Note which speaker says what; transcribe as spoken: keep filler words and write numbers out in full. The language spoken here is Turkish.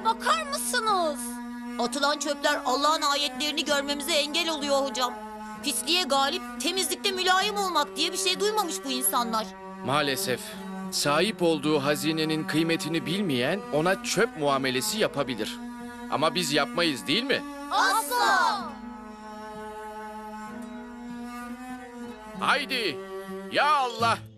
Speaker 1: çöplere bakar mısınız?
Speaker 2: Atılan çöpler Allah'ın ayetlerini görmemize engel oluyor hocam. Pisliğe galip, temizlikte mülayim olmak diye bir şey duymamış bu insanlar.
Speaker 3: Maalesef sahip olduğu hazinenin kıymetini bilmeyen ona çöp muamelesi yapabilir. Ama biz yapmayız, değil mi?
Speaker 2: Asla!
Speaker 3: Haydi! Ya Allah!